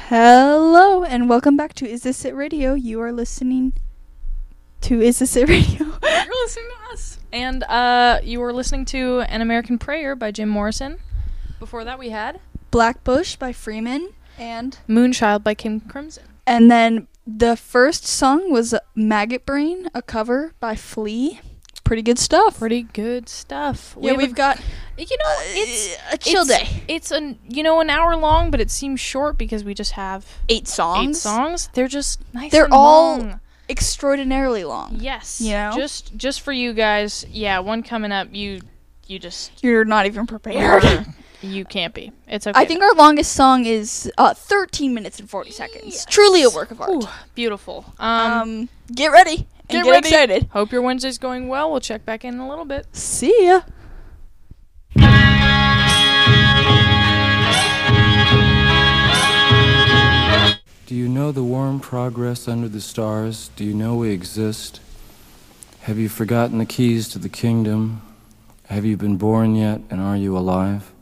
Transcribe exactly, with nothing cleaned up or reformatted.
Hello and welcome back to Is This It Radio. You are listening to Is This It Radio. You're listening to us. And uh, you were listening to An American Prayer by Jim Morrison. Before that we had Black Bush by Freeman and Moonchild by King Crimson. And then the first song was Maggot Brain, a cover by Flea. Pretty good stuff. Pretty good stuff. Yeah, we we've a, got you know it's a chill it's, day. It's an you know an hour long, but it seems short because we just have Eight songs. Eight songs. They're just nice. They're and all long. extraordinarily long. Yes. You know? Just just for you guys. Yeah, one coming up. You you just You're not even prepared. You can't be. It's okay. I think our longest song is uh, thirteen minutes and forty seconds. Yes. Truly a work of art. Ooh, beautiful. Um, Um, get ready. And get, get ready. excited. Hope your Wednesday's going well. We'll check back in, in a little bit. See ya. Do you know the warm progress under the stars? Do you know we exist? Have you forgotten the keys to the kingdom? Have you been born yet, and are you alive?